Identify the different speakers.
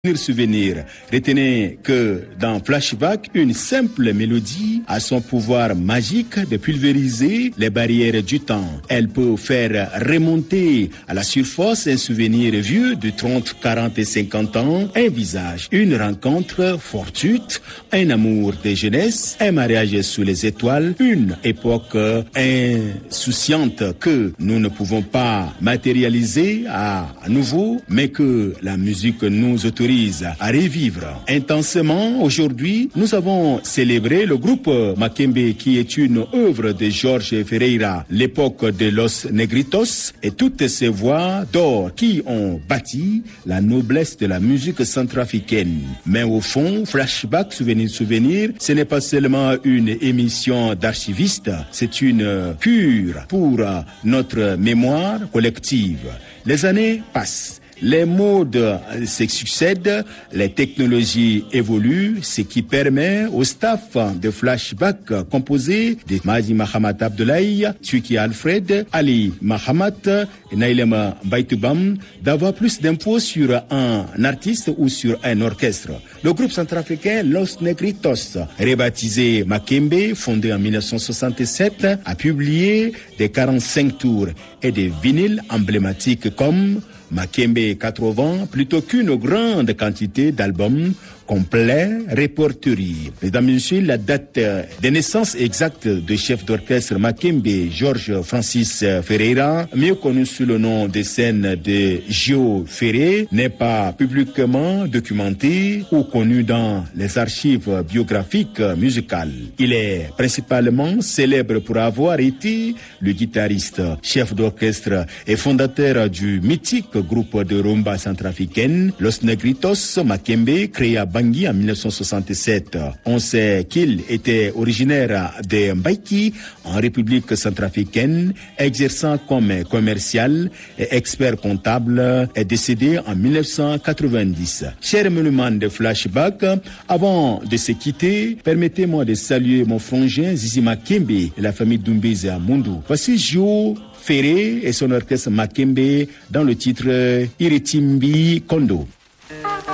Speaker 1: Souvenir. Retenez que dans Flashback, une simple mélodie a son pouvoir magique de pulvériser les barrières du temps. Elle peut faire remonter à la surface un souvenir vieux de 30, 40 et 50 ans, un visage, une rencontre fortuite, un amour de jeunesse, un mariage sous les étoiles, une époque insouciante que nous ne pouvons pas matérialiser à nouveau, mais que la musique nous autorise à revivre intensément. Aujourd'hui, nous avons célébré le groupe Makembe qui est une œuvre de Jorge Ferreira, l'époque de Los Negritos et toutes ces voix d'or qui ont bâti la noblesse de la musique centrafricaine. Mais au fond, Flashback, souvenir, ce n'est pas seulement une émission d'archivistes, c'est une cure pour notre mémoire collective. Les années passent. Les modes se succèdent, les technologies évoluent, ce qui permet au staff de Flashback composé de Mazi Mahamat Abdoulaye, Tuki Alfred, Ali Mahamat et Nailema Baitoubam d'avoir plus d'infos sur un artiste ou sur un orchestre. Le groupe centrafricain Los Negritos, rebaptisé Makembe, fondé en 1967, a publié des 45 tours et des vinyles emblématiques comme Makembe 80 plutôt qu'une grande quantité d'albums complets répertoriés. Mesdames et messieurs, la date de naissance exacte du chef d'orchestre Makembe, Georges Francis Ferreira, mieux connu sous le nom de scène de Gio Ferré, n'est pas publiquement documenté ou connu dans les archives biographiques musicales. Il est principalement célèbre pour avoir été le guitariste, chef d'orchestre et fondateur du mythique groupe de rumba centrafricaine Los Negritos Makembe, créé à Bangui en 1967. On sait qu'il était originaire de Mbaïki en République centrafricaine, exerçant comme commercial et expert comptable, est décédé en 1990. Chers monuments de Flashback, avant de se quitter, permettez-moi de saluer mon frangin Zizi Makembe et la famille Doumbézé à Mundu. Voici Gio Ferré et son orchestre Makembe dans le titre Iritimbi Kondo.